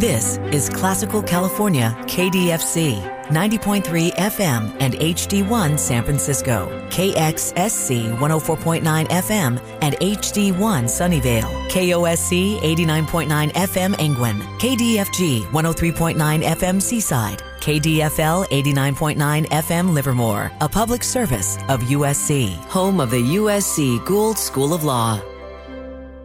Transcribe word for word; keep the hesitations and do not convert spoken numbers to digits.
This is Classical California K D F C, ninety point three F M and H D one San Francisco, K X S C one oh four point nine F M and H D one Sunnyvale, K O S C eighty-nine point nine F M Angwin, K D F G one oh three point nine F M Seaside, K D F L eighty-nine point nine F M Livermore, a public service of U S C, home of the U S C Gould School of Law.